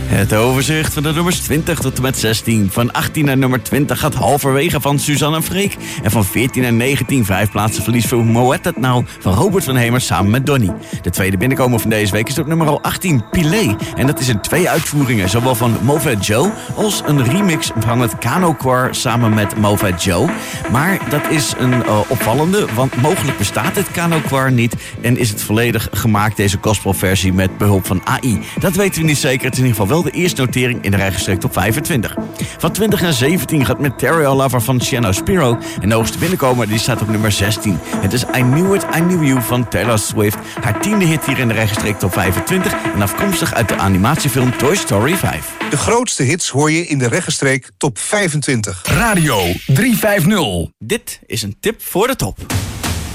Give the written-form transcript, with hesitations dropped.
Het overzicht van de nummers 20 tot en met 16. Van 18 naar nummer 20 gaat Halverwege van Suzanne en Freek. En van 14 naar 19 5 plaatsen verlies voor Moet Het Nou van Robert van Hemers samen met Donny. De tweede binnenkomer van deze week is op nummer 18, Pilé. En dat is in 2 uitvoeringen, zowel van Movet Joe als een remix van het Kano Choir samen met Movet Joe. Maar dat is een opvallende, want mogelijk bestaat het Kano Choir niet en is het volledig gemaakt, deze gospelversie, met behulp van AI. Dat weten we niet zeker. Het is in ieder geval wel de eerste notering in de rij gestrekt op 25. Van 20 naar 17 gaat Material Lover van Sienna Spiro. En de hoogste binnenkomer die staat op nummer 16. Het is I Knew It, I Knew You van Taylor Swift. Haar 10e hit hier in de rij gestrekt op 25. En afkomstig uit de animatiefilm Toy Story 5. De grootste hits hoor je in de regenstreek top 25. Radio 350. Dit is een tip voor de top.